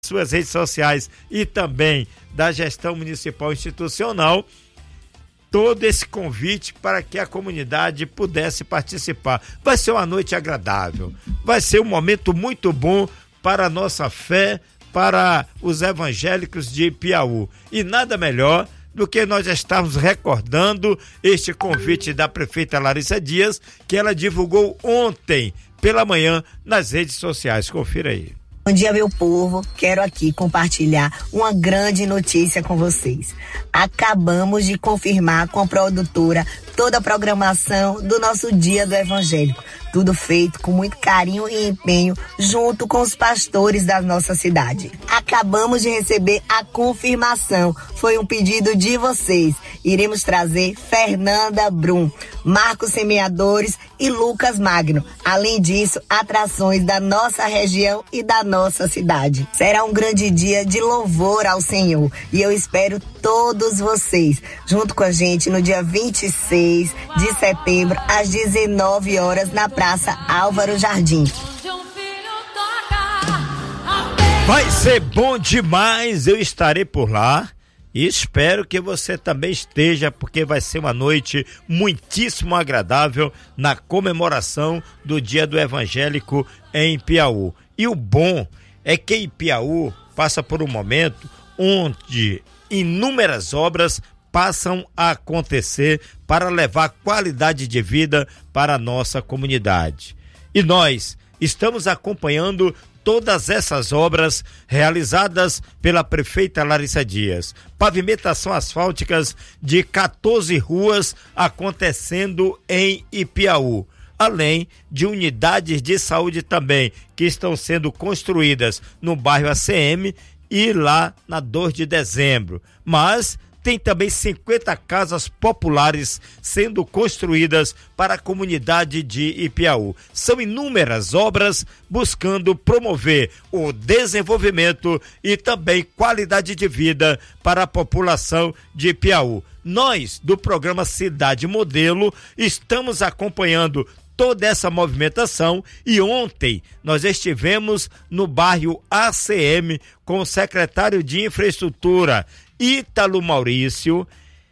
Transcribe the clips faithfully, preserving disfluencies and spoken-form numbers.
suas redes sociais e também da gestão municipal institucional, todo esse convite para que a comunidade pudesse participar. Vai ser uma noite agradável, vai ser um momento muito bom para a nossa fé, para os evangélicos de Piauí. E nada melhor do que nós estarmos recordando este convite da prefeita Larissa Dias, que ela divulgou ontem pela manhã nas redes sociais. Confira aí. Bom dia, meu povo. Quero aqui compartilhar uma grande notícia com vocês. Acabamos de confirmar com a produtora toda a programação do nosso Dia do Evangélico. Tudo feito com muito carinho e empenho, junto com os pastores da nossa cidade. Acabamos de receber a confirmação. Foi um pedido de vocês. Iremos trazer Fernanda Brum, Marcos Semeadores e Lucas Magno. Além disso, atrações da nossa região e da nossa cidade. Será um grande dia de louvor ao Senhor. E eu espero todos vocês, junto com a gente, no dia vinte e seis de setembro, às dezenove horas, na Praça Álvaro Jardim. Vai ser bom demais, eu estarei por lá e espero que você também esteja, porque vai ser uma noite muitíssimo agradável na comemoração do Dia do Evangélico em Piauí. E o bom é que em Piauí passa por um momento onde inúmeras obras passam a acontecer para levar qualidade de vida para a nossa comunidade. E nós estamos acompanhando todas essas obras realizadas pela prefeita Larissa Dias. Pavimentação asfálticas de quatorze ruas acontecendo em Ipiaú, além de unidades de saúde também que estão sendo construídas no bairro A C M e lá na dois de dezembro. Mas tem também cinquenta casas populares sendo construídas para a comunidade de Ipiaú. São inúmeras obras buscando promover o desenvolvimento e também qualidade de vida para a população de Ipiaú. Nós, do programa Cidade Modelo, estamos acompanhando toda essa movimentação e ontem nós estivemos no bairro A C M com o secretário de Infraestrutura, Ítalo Maurício,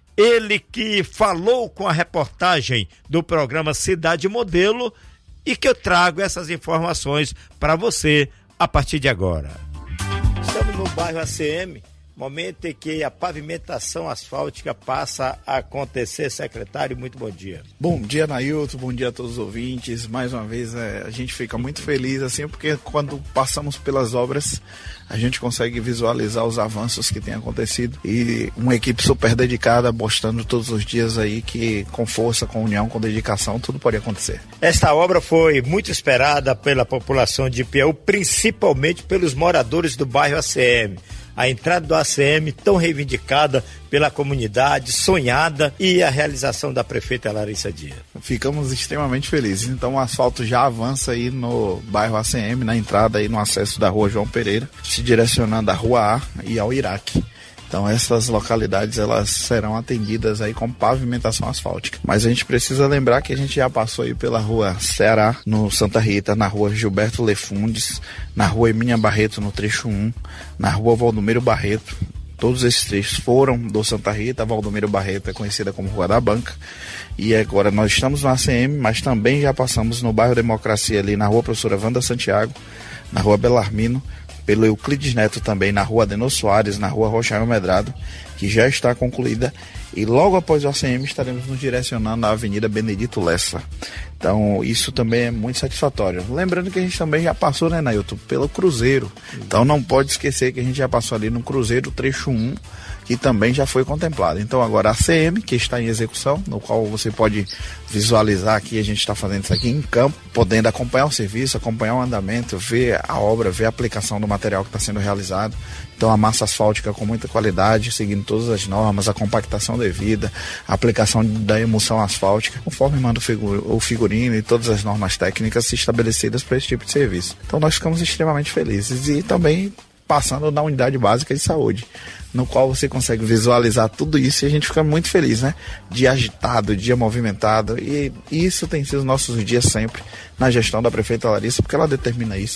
ele que falou com a reportagem do programa Cidade Modelo e que eu trago essas informações para você a partir de agora. Estamos no bairro A C M, momento em que a pavimentação asfáltica passa a acontecer. Secretário, muito bom dia. Bom dia, Nailton, bom dia a todos os ouvintes. Mais uma vez, é, a gente fica muito feliz, assim, porque quando passamos pelas obras, a gente consegue visualizar os avanços que têm acontecido e uma equipe super dedicada, mostrando todos os dias aí que com força, com união, com dedicação, tudo pode acontecer. Esta obra foi muito esperada pela população de Ipiaú, principalmente pelos moradores do bairro A C M. A entrada do A C M tão reivindicada pela comunidade, sonhada, e a realização da prefeita Larissa Dias. Ficamos extremamente felizes. Então o asfalto já avança aí no bairro A C M, na entrada aí no acesso da rua João Pereira, se direcionando à rua A e ao Iraque. Então essas localidades elas serão atendidas aí com pavimentação asfáltica. Mas a gente precisa lembrar que a gente já passou aí pela rua Ceará, no Santa Rita, na rua Gilberto Lefundes, na rua Emília Barreto, no trecho um, na rua Valdomiro Barreto. Todos esses trechos foram do Santa Rita. Valdomiro Barreto é conhecida como Rua da Banca. E agora nós estamos no A C M, mas também já passamos no bairro Democracia, ali na rua Professora Wanda Santiago, na rua Belarmino, pelo Euclides Neto também, na rua Adenor Soares, na rua Rochael Medrado, que já está concluída, e logo após o A C M estaremos nos direcionando à Avenida Benedito Lessa. Então isso também é muito satisfatório. Lembrando que a gente também já passou, né, Nailton, pelo Cruzeiro. Então não pode esquecer que a gente já passou ali no Cruzeiro trecho um, que também já foi contemplado. Então agora a C M, que está em execução, no qual você pode visualizar aqui, a gente está fazendo isso aqui em campo, podendo acompanhar o serviço, acompanhar o andamento, ver a obra, ver a aplicação do material que está sendo realizado. Então a massa asfáltica com muita qualidade, seguindo todas as normas, a compactação devida, a aplicação da emulsão asfáltica, conforme manda o figurino e todas as normas técnicas estabelecidas para esse tipo de serviço. Então nós ficamos extremamente felizes e também passando na unidade básica de saúde, no qual você consegue visualizar tudo isso e a gente fica muito feliz, né? Dia agitado, dia movimentado, e isso tem sido os nossos dias sempre na gestão da prefeita Larissa, porque ela determina isso.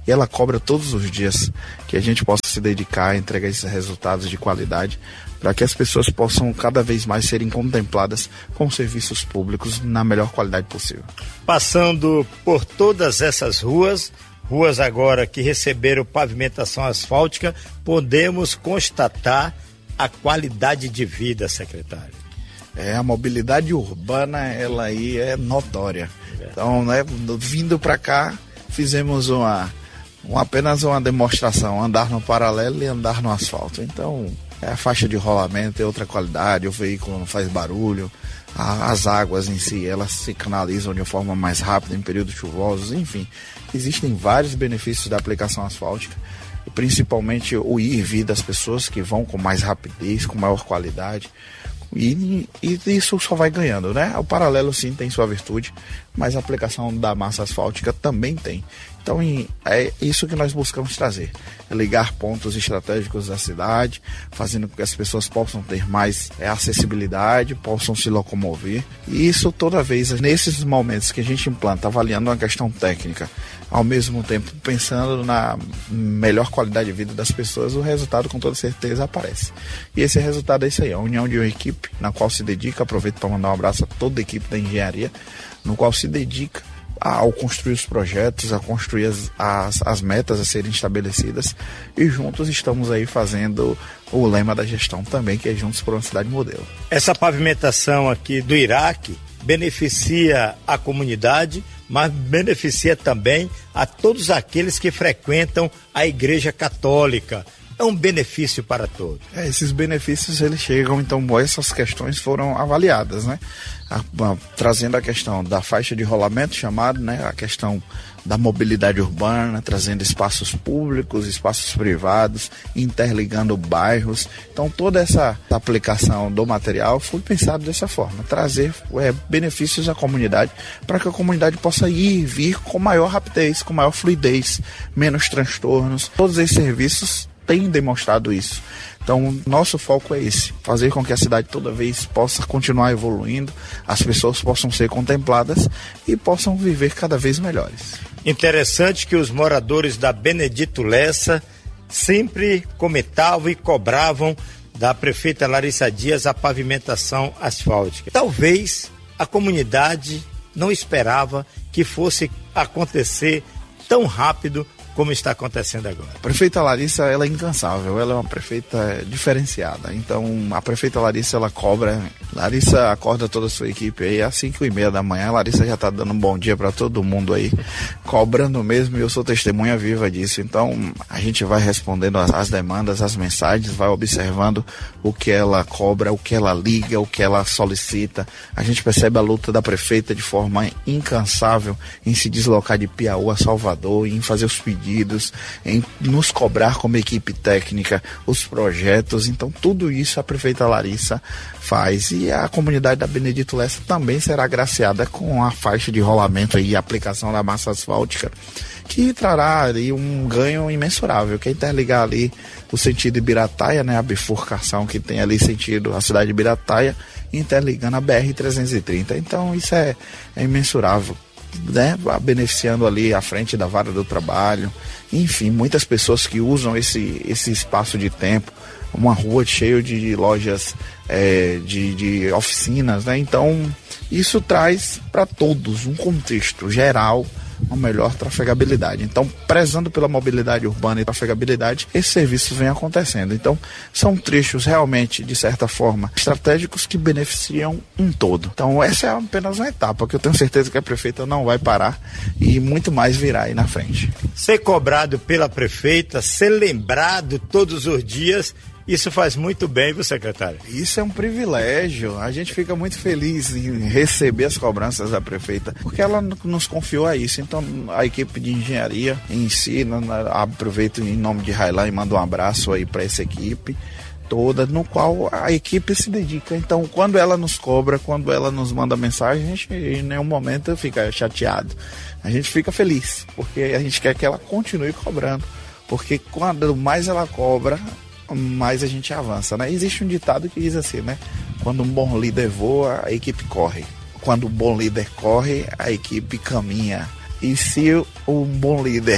e ela cobra todos os dias que a gente possa se dedicar a entregar esses resultados de qualidade, para que as pessoas possam cada vez mais serem contempladas com serviços públicos na melhor qualidade possível. Passando por todas essas ruas, ruas agora que receberam pavimentação asfáltica, podemos constatar a qualidade de vida, secretário. É, a mobilidade urbana, ela aí é notória. Então, né, vindo para cá, fizemos uma, uma, apenas uma demonstração, andar no paralelo e andar no asfalto. Então, é a faixa de rolamento é outra qualidade, o veículo não faz barulho, a, as águas em si, elas se canalizam de uma forma mais rápida em períodos chuvosos, enfim. Existem vários benefícios da aplicação asfáltica, principalmente o ir e vir das pessoas que vão com mais rapidez, com maior qualidade. E, e isso só vai ganhando, né? O paralelo sim tem sua virtude, mas a aplicação da massa asfáltica também tem. Então é isso que nós buscamos trazer, é ligar pontos estratégicos da cidade, fazendo com que as pessoas possam ter mais é, acessibilidade, possam se locomover. E isso toda vez, nesses momentos que a gente implanta, avaliando uma questão técnica, ao mesmo tempo pensando na melhor qualidade de vida das pessoas, o resultado com toda certeza aparece. E esse resultado é isso aí, a união de uma equipe na qual se dedica, aproveito para mandar um abraço a toda a equipe da engenharia, no qual se dedica ao construir os projetos, a construir as, as, as metas a serem estabelecidas, e juntos estamos aí fazendo o lema da gestão também, que é Juntos por uma Cidade Modelo. Essa pavimentação aqui do Iraque beneficia a comunidade, mas beneficia também a todos aqueles que frequentam a Igreja Católica. É um benefício para todos. É, esses benefícios eles chegam, então essas questões foram avaliadas, né? A, a, trazendo a questão da faixa de rolamento chamado, né? A questão da mobilidade urbana, trazendo espaços públicos, espaços privados, interligando bairros. Então toda essa aplicação do material foi pensado dessa forma, trazer é, benefícios à comunidade, para que a comunidade possa ir e vir com maior rapidez, com maior fluidez, menos transtornos. Todos esses serviços tem demonstrado isso. Então, nosso foco é esse, fazer com que a cidade toda vez possa continuar evoluindo, as pessoas possam ser contempladas e possam viver cada vez melhores. Interessante que os moradores da Benedito Lessa sempre comentavam e cobravam da prefeita Larissa Dias a pavimentação asfáltica. Talvez a comunidade não esperava que fosse acontecer tão rápido como está acontecendo agora. A prefeita Larissa, ela é incansável, ela é uma prefeita diferenciada. Então, a prefeita Larissa, ela cobra. Larissa acorda toda a sua equipe aí às cinco e meia da manhã. A Larissa já está dando um bom dia para todo mundo aí, cobrando mesmo, e eu sou testemunha viva disso. Então, a gente vai respondendo as, as demandas, as mensagens, vai observando o que ela cobra, o que ela liga, o que ela solicita. A gente percebe a luta da prefeita de forma incansável em se deslocar de Piauí a Salvador, em fazer os pedidos, em nos cobrar como equipe técnica os projetos. Então tudo isso a prefeita Larissa faz, e a comunidade da Benedito Lessa também será agraciada com a faixa de rolamento e aplicação da massa asfáltica, que trará ali um ganho imensurável, que é interligar ali o sentido Ibirataia, né, a bifurcação que tem ali sentido a cidade de Ibirataia, interligando a B R trezentos e trinta. Então isso é, é imensurável, né, beneficiando ali a frente da Vara do Trabalho, enfim, muitas pessoas que usam esse, esse espaço de tempo, uma rua cheia de lojas, é, de, de oficinas, né? Então isso traz para todos um contexto geral, uma melhor trafegabilidade. Então, prezando pela mobilidade urbana e trafegabilidade, esses serviços vêm acontecendo. Então, são trechos realmente, de certa forma, estratégicos que beneficiam um todo. Então, essa é apenas uma etapa que eu tenho certeza que a prefeita não vai parar, e muito mais virá aí na frente. Ser cobrado pela prefeita, ser lembrado todos os dias, isso faz muito bem, viu, secretário? Isso é um privilégio. A gente fica muito feliz em receber as cobranças da prefeita, porque ela nos confiou a isso. Então, a equipe de engenharia em si, aproveito em nome de Railan e mando um abraço aí para essa equipe toda, no qual a equipe se dedica. Então, quando ela nos cobra, quando ela nos manda mensagem, a gente em nenhum momento fica chateado. A gente fica feliz, porque a gente quer que ela continue cobrando, porque quando mais ela cobra, mais a gente avança, né? Existe um ditado que diz assim, né? Quando um bom líder voa, a equipe corre. Quando um bom líder corre, a equipe caminha. E se um bom líder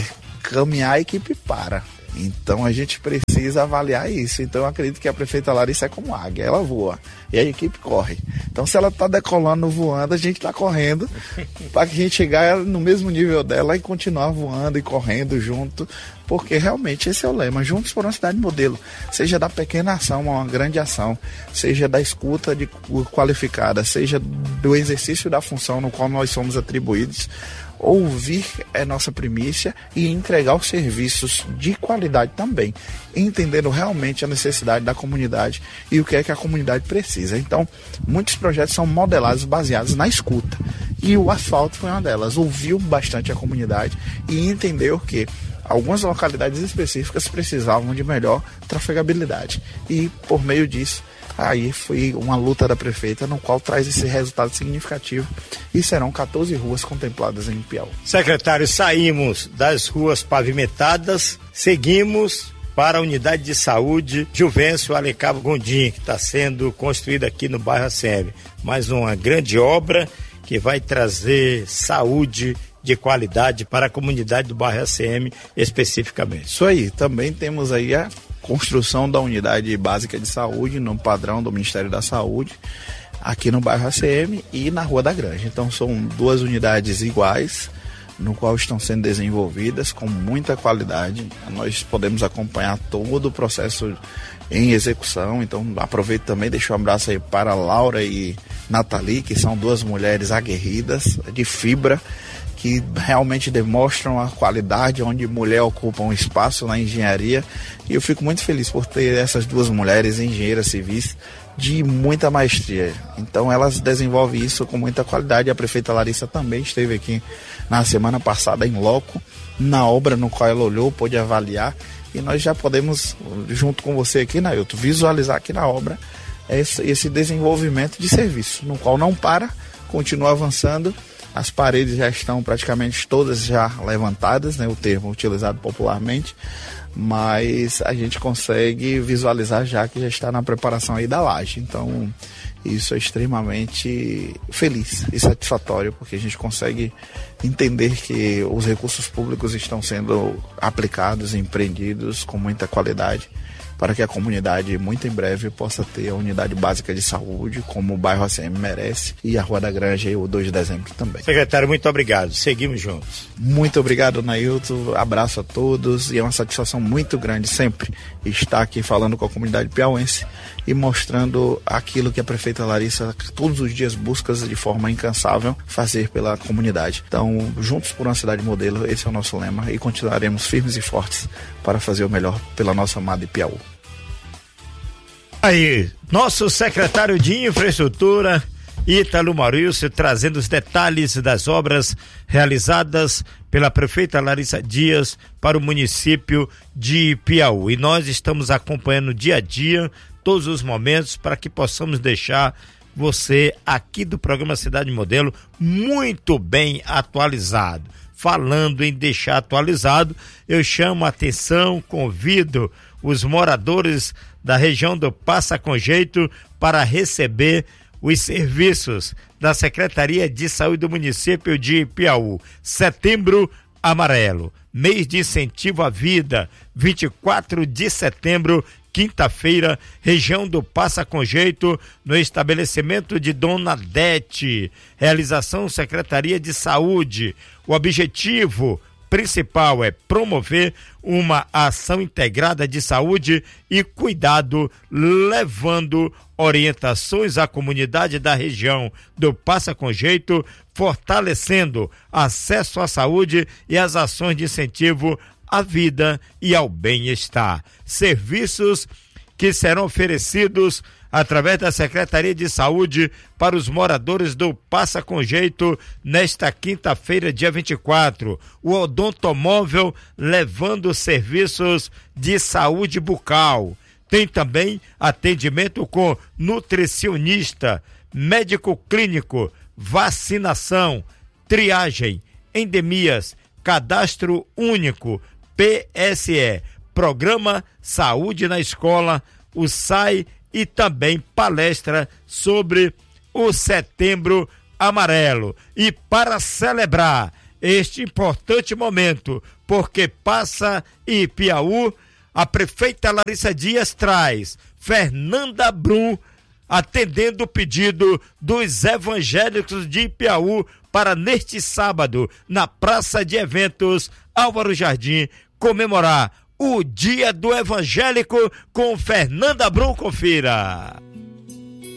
caminhar a equipe para. Então a gente precisa avaliar isso. Então eu acredito que a prefeita Larissa é como águia, ela voa e a equipe corre. Então se ela está decolando, voando, a gente está correndo para que a gente chegar no mesmo nível dela e continuar voando e correndo junto, porque realmente esse é o lema, juntos por uma cidade modelo, seja da pequena ação a uma grande ação, seja da escuta de, qualificada, seja do exercício da função no qual nós somos atribuídos. Ouvir é nossa primícia e entregar os serviços de qualidade também, entendendo realmente a necessidade da comunidade e o que é que a comunidade precisa. Então, muitos projetos são modelados, baseados na escuta, e o asfalto foi uma delas. Ouviu bastante a comunidade e entendeu que algumas localidades específicas precisavam de melhor trafegabilidade, e por meio disso aí foi uma luta da prefeita, no qual traz esse resultado significativo, e serão quatorze ruas contempladas em Piauí. Secretário, saímos das ruas pavimentadas, seguimos para a unidade de saúde Juvencio Alecabo Gondim, que está sendo construída aqui no bairro A C M. Mais uma grande obra que vai trazer saúde de qualidade para a comunidade do bairro A C M especificamente. Isso aí, também temos aí a construção da unidade básica de saúde no padrão do Ministério da Saúde, aqui no bairro A C M e na Rua da Granja. Então são duas unidades iguais, no qual estão sendo desenvolvidas com muita qualidade. Nós podemos acompanhar todo o processo em execução. Então aproveito também, deixo um abraço aí para Laura e Nathalie, que são duas mulheres aguerridas, de fibra, que realmente demonstram a qualidade onde mulher ocupa um espaço na engenharia, e eu fico muito feliz por ter essas duas mulheres engenheiras civis de muita maestria. Então elas desenvolvem isso com muita qualidade. A prefeita Larissa também esteve aqui na semana passada em loco, na obra no qual ela olhou, pôde avaliar, e nós já podemos, junto com você aqui, Nailton, visualizar aqui na obra esse, esse desenvolvimento de serviço, no qual não para, continua avançando. As paredes já estão praticamente todas já levantadas, né, o termo utilizado popularmente, mas a gente consegue visualizar já que já está na preparação aí da laje. Então isso é extremamente feliz e satisfatório, porque a gente consegue entender que os recursos públicos estão sendo aplicados e empreendidos com muita qualidade, para que a comunidade, muito em breve, possa ter a unidade básica de saúde, como o bairro A C M merece, e a Rua da Granja e o dois de dezembro também. Secretário, muito obrigado. Seguimos juntos. Muito obrigado, Nailton. Abraço a todos, e é uma satisfação muito grande sempre estar aqui falando com a comunidade piauense e mostrando aquilo que a prefeita Larissa todos os dias busca de forma incansável fazer pela comunidade. Então, juntos por uma cidade modelo, esse é o nosso lema, e continuaremos firmes e fortes para fazer o melhor pela nossa amada Piauí. Aí, nosso secretário de Infraestrutura, Ítalo Maurício, trazendo os detalhes das obras realizadas pela prefeita Larissa Dias para o município de Piauí. E nós estamos acompanhando dia a dia, todos os momentos, para que possamos deixar você aqui do programa Cidade Modelo muito bem atualizado. Falando em deixar atualizado, eu chamo a atenção, convido os moradores da região do Passa com Jeito para receber os serviços da Secretaria de Saúde do município de Piauí. Setembro Amarelo, mês de incentivo à vida, vinte e quatro de setembro, quinta-feira, região do Passa com Jeito, no estabelecimento de Dona Dete. Realização Secretaria de Saúde. O objetivo principal é promover uma ação integrada de saúde e cuidado, levando orientações à comunidade da região do Passa com Jeito, fortalecendo acesso à saúde e as ações de incentivo à vida e ao bem-estar. Serviços que serão oferecidos através da Secretaria de Saúde para os moradores do Passa com Jeito nesta quinta-feira, dia vinte e quatro. O odontomóvel levando serviços de saúde bucal. Tem também atendimento com nutricionista, médico clínico, vacinação, triagem, endemias, cadastro único, P S E, Programa Saúde na Escola, o S A I, e também palestra sobre o Setembro Amarelo. E para celebrar este importante momento, porque passa em Piauí, a prefeita Larissa Dias traz Fernanda Brum atendendo o pedido dos evangélicos de Piauí para neste sábado, na Praça de Eventos Álvaro Jardim, comemorar o Dia do Evangélico com Fernanda Brum. Confira.